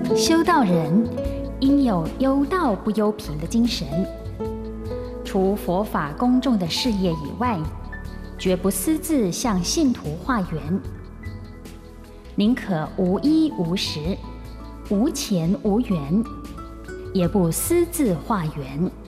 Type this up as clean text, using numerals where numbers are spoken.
修道人应有忧道不忧贫的精神，除佛法公众的事业以外，绝不私自向信徒化缘，宁可无衣无食、无钱无缘，也不私自化缘。